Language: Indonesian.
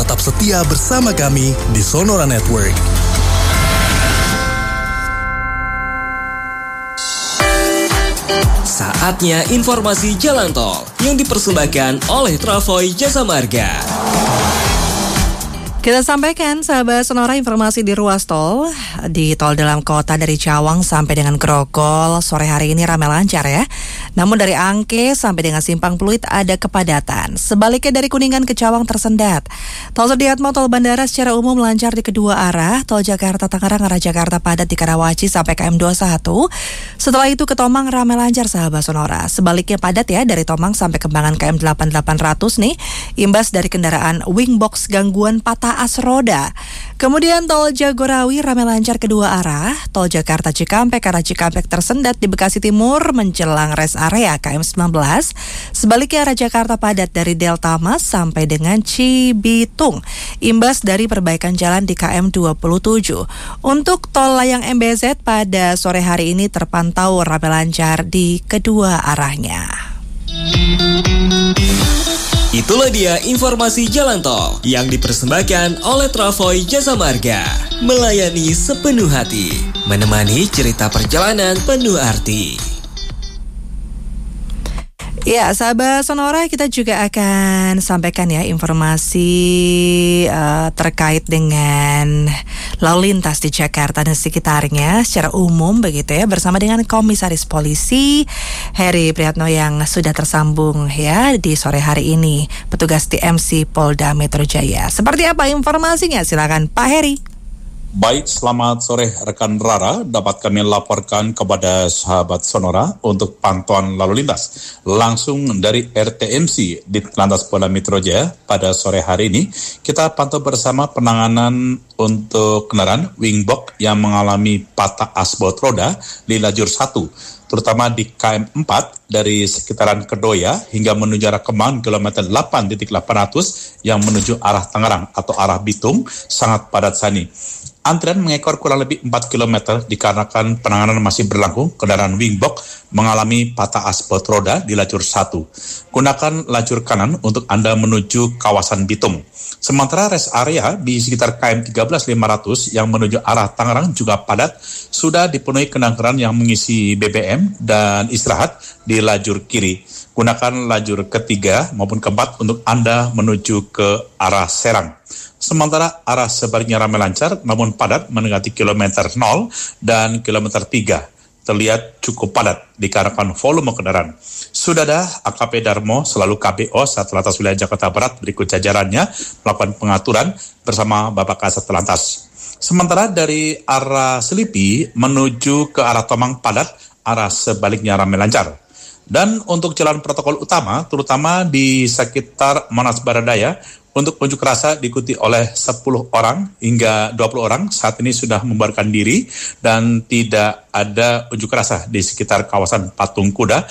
tetap setia bersama kami di Sonora Network. Saatnya informasi jalan tol yang dipersembahkan oleh Travoy Jasa Marga. Kita sampaikan sahabat Sonora informasi di ruas tol. Di tol dalam kota dari Cawang sampai dengan Grogol sore hari ini ramai lancar ya. Namun dari Angke sampai dengan Simpang Pluit ada kepadatan. Sebaliknya dari Kuningan ke Cawang tersendat. Tol Sediatmo tol bandara secara umum lancar di kedua arah. Tol Jakarta Tangerang arah Jakarta padat di Karawaci sampai KM 21. Setelah itu ke Tomang ramai lancar sahabat Sonora. Sebaliknya padat ya dari Tomang sampai Kembangan KM 8800 nih. Imbas dari kendaraan wingbox gangguan patah as roda. Kemudian tol Jagorawi ramai lancar kedua arah. Tol Jakarta Cikampek arah Cikampek tersendat di Bekasi Timur menjelang rest area KM 19. Sebaliknya arah Jakarta padat dari Delta Mas sampai dengan Cibitung. Imbas dari perbaikan jalan di KM 27. Untuk tol layang MBZ pada sore hari ini terpantau ramai lancar di kedua arahnya. Itulah dia informasi jalan tol yang dipersembahkan oleh Travoy Jasa Marga. Melayani sepenuh hati, menemani cerita perjalanan penuh arti. Ya, sahabat Sonora, kita juga akan sampaikan ya informasi terkait dengan lalu lintas di Jakarta dan sekitarnya secara umum begitu ya, bersama dengan Komisaris Polisi Heri Priyatno yang sudah tersambung ya di sore hari ini, petugas TMC Polda Metro Jaya. Seperti apa informasinya? Silakan Pak Heri. Baik, selamat sore rekan Rara. Dapat kami laporkan kepada sahabat Sonora untuk pantauan lalu lintas langsung dari RTMC di Lantas Polda Metro Jaya pada sore hari ini. Kita pantau bersama penanganan untuk kendaraan wingbox yang mengalami patah asbot roda di lajur 1, terutama di KM 4 dari sekitaran Kedoya hingga menuju arah Kemang kilometer 8.800 yang menuju arah Tangerang atau arah Bitung sangat padat sani. Antrian mengekor kurang lebih 4 km dikarenakan penanganan masih berlangsung. Kendaraan wingbox mengalami patah aspal roda di lajur 1. Gunakan lajur kanan untuk Anda menuju kawasan Bitung. Sementara rest area di sekitar KM 13.500 yang menuju arah Tangerang juga padat, sudah dipenuhi kendaraan yang mengisi BBM dan istirahat di lajur kiri. Gunakan lajur ketiga maupun keempat untuk Anda menuju ke arah Serang. Sementara arah sebaliknya ramai lancar namun padat mendekati kilometer 0 dan kilometer 3. Terlihat cukup padat dikarenakan volume kendaraan. Sudah ada AKP Darmo selalu KBO Satlantas Wilayah Jakarta Barat berikut jajarannya melakukan pengaturan bersama Bapak Kasat Lantas. Sementara dari arah Selipi menuju ke arah Tomang padat, arah sebaliknya ramai lancar. Dan untuk jalan protokol utama, terutama di sekitar Monas Baradaya, untuk unjuk rasa diikuti oleh 10 orang hingga 20 orang saat ini sudah membubarkan diri dan tidak ada unjuk rasa di sekitar kawasan Patung Kuda